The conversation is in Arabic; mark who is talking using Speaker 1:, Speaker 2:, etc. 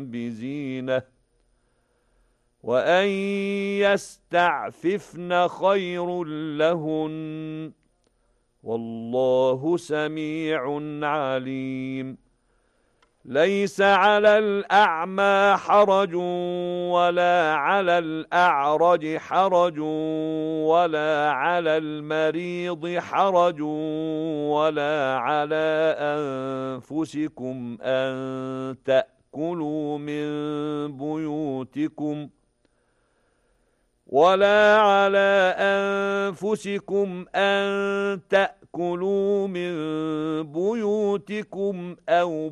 Speaker 1: بزينة وأن يستعففن خير لهن والله سميع عليم ليس على الأعمى حرج ولا على الأعرج حرج ولا على المريض حرج ولا على أنفسكم أن تأكلوا من بيوتكم أو